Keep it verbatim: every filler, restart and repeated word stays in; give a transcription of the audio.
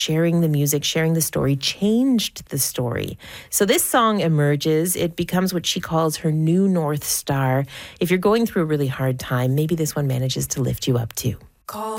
sharing the music, sharing the story, changed the story. So this song emerges. It becomes what she calls her new North Star. If you're going through a really hard time, maybe this one manages to lift you up too. Call